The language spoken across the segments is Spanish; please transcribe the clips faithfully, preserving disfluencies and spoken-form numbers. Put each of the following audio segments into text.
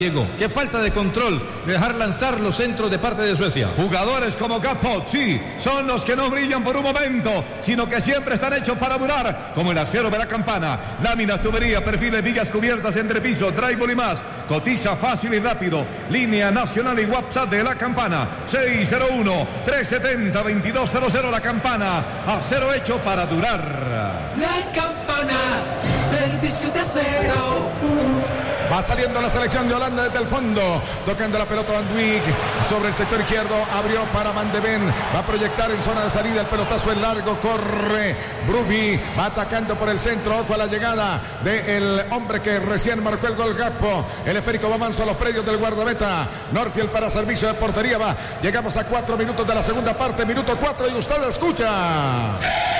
Diego, qué falta de control de dejar lanzar los centros de parte de Suecia. Jugadores como Gakpo, sí, son los que no brillan por un momento, sino que siempre están hechos para durar, como el acero de la campana, láminas, tubería, perfiles, vigas cubiertas, entrepiso, drywall y más. Cotiza fácil y rápido. Línea nacional y WhatsApp de la campana, seis cero uno, tres siete cero, dos dos cero cero. La campana, acero hecho para durar. La campana, servicio de acero. Va saliendo la selección de Holanda desde el fondo, tocando la pelota Van Dijk sobre el sector izquierdo, abrió para Van de Ven, va a proyectar en zona de salida, el pelotazo es largo, corre Brobbey, va atacando por el centro, ojo a la llegada del hombre que recién marcó el gol, Gakpo, el esférico va manso a los predios del guardameta, Norfield para servicio de portería, va, llegamos a cuatro minutos de la segunda parte, minuto cuatro y usted escucha.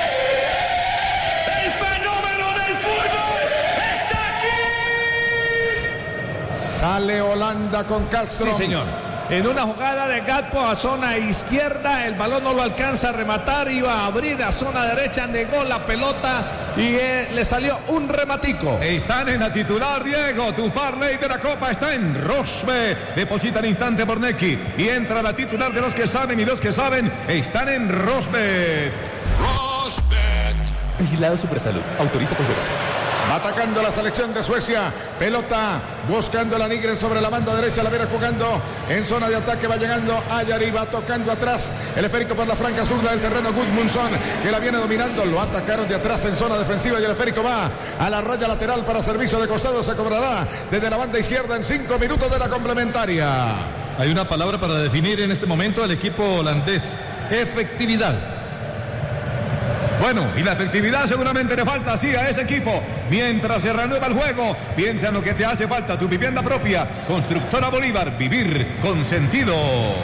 Sale Holanda con Kallström. Sí, señor. En una jugada de Gakpo a zona izquierda, el balón no lo alcanza a rematar, iba a abrir a zona derecha, negó la pelota y eh, le salió un rematico. Están en la titular, Diego. Tu parlay de la Copa está en Rosbet. Deposita al instante por Neki y entra la titular de los que saben y los que saben están en Rosbet. Rosbet. Vigilado Supersalud. Autoriza con juegos. Va atacando la selección de Suecia. Pelota buscando la Nigren sobre la banda derecha. La viene jugando en zona de ataque. Va llegando Ayari. Va tocando atrás. El esférico por la franca zurda del terreno. Gudmundsson que la viene dominando. Lo atacaron de atrás en zona defensiva. Y el esférico va a la raya lateral para servicio de costado. Se cobrará desde la banda izquierda en cinco minutos de la complementaria. Hay una palabra para definir en este momento al equipo holandés. Efectividad. Bueno, y la efectividad seguramente le falta así a ese equipo. Mientras se renueva el juego, piensa en lo que te hace falta, tu vivienda propia. Constructora Bolívar, vivir con sentido.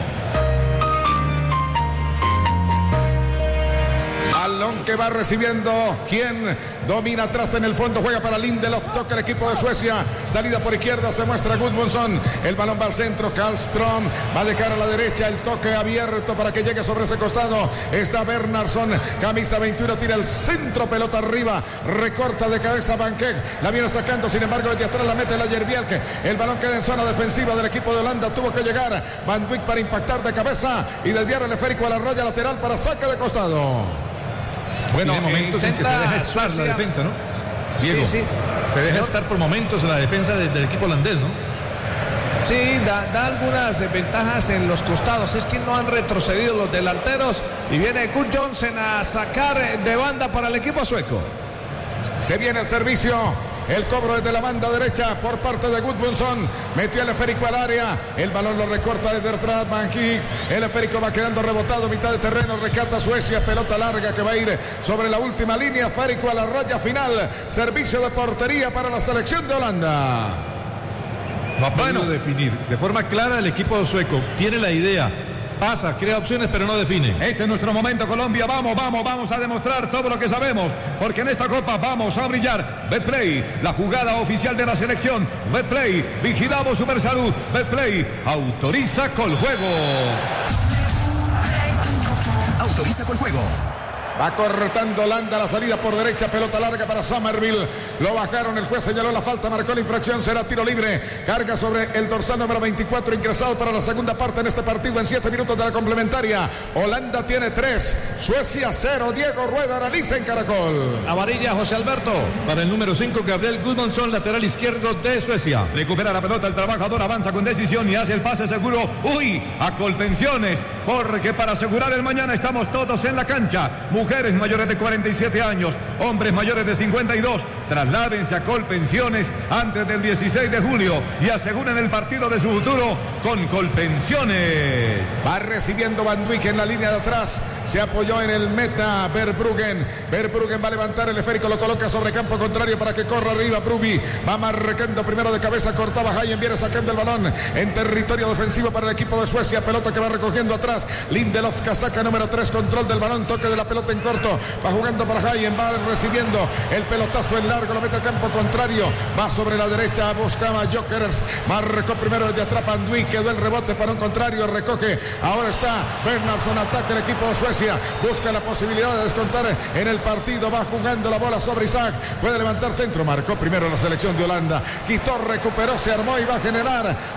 Balón que va recibiendo quien domina atrás en el fondo, juega para Lindelof, toca el equipo de Suecia, salida por izquierda, se muestra Gudmundsson, el balón va al centro, Kallström va de cara a la derecha, el toque abierto para que llegue sobre ese costado, está Bernhardsson, camisa veintiuno, tira el centro, pelota arriba, recorta de cabeza Van Keck, la viene sacando, sin embargo desde atrás la mete la Jerbielke, el balón queda en zona defensiva del equipo de Holanda, tuvo que llegar Van Dijk para impactar de cabeza y desviar el esférico a la raya lateral para saque de costado. Bueno, hay momentos en que se deja estar la defensa, ¿no? Diego, sí, sí. Se deja estar por momentos en la defensa del, del equipo holandés, ¿no? Sí, da, da algunas ventajas en los costados. Es que no han retrocedido los delanteros. Y viene Kurt Johnson a sacar de banda para el equipo sueco. Se viene el servicio. El cobro desde la banda derecha por parte de Gudmundsson. Metió el esférico al área. El balón lo recorta desde atrás Van Dijk. El esférico va quedando rebotado. Mitad de terreno. Rescata Suecia. Pelota larga que va a ir sobre la última línea. Esférico a la raya final. Servicio de portería para la selección de Holanda. No ha podido bueno. definir de forma clara el equipo sueco. Tiene la idea. Pasa, crea opciones, pero no define. Este es nuestro momento, Colombia. Vamos, vamos, vamos a demostrar todo lo que sabemos. Porque en esta Copa vamos a brillar. Betplay, la jugada oficial de la selección. Betplay, vigilamos Supersalud. Betplay, autoriza Coljuegos. Autoriza Coljuegos. Va cortando Holanda la salida por derecha, pelota larga para Somerville. Lo bajaron, el juez señaló la falta, marcó la infracción, será tiro libre. Carga sobre el dorsal número veinticuatro, ingresado para la segunda parte en este partido en siete minutos de la complementaria. Holanda tiene tres, Suecia cero. Diego Rueda analiza en Caracol. Amarilla José Alberto. Para el número cinco, Gabriel Gudmundsson, lateral izquierdo de Suecia. Recupera la pelota, el trabajador avanza con decisión y hace el pase seguro. Uy, a Colpensiones, porque para asegurar el mañana estamos todos en la cancha. Mujeres mayores de cuarenta y siete años, hombres mayores de cincuenta y dos, trasládense a Colpensiones antes del dieciséis de julio y aseguren el partido de su futuro con Colpensiones. Va recibiendo Van Dijk en la línea de atrás, se apoyó en el meta Verbruggen. Verbruggen va a levantar el esférico, lo coloca sobre campo contrario para que corra arriba. Brobbey va marcando primero de cabeza, cortaba Hayen, viene sacando el balón en territorio defensivo para el equipo de Suecia, pelota que va recogiendo atrás. Lindelof, casaca número tres, control del balón, toque de la pelota en corto, va jugando para Hayen, va recibiendo el pelotazo en la largo, lo mete al campo contrario. Va sobre la derecha, buscaba Jokers. Marcó primero desde atrás Panduí, quedó el rebote para un contrario, recoge. Ahora está Bernardsson, ataca el equipo de Suecia. Busca la posibilidad de descontar en el partido. Va jugando la bola sobre Isaac. Puede levantar centro. Marcó primero la selección de Holanda. Quitó, recuperó, se armó y va a generar